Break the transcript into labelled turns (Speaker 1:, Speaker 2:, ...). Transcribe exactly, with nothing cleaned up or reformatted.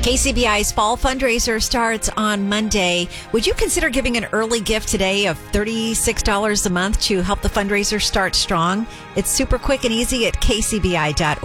Speaker 1: K C B I's fall fundraiser starts on Monday. Would you consider giving an early gift today of thirty-six dollars a month to help the fundraiser start strong? It's super quick and easy at k c b i dot org.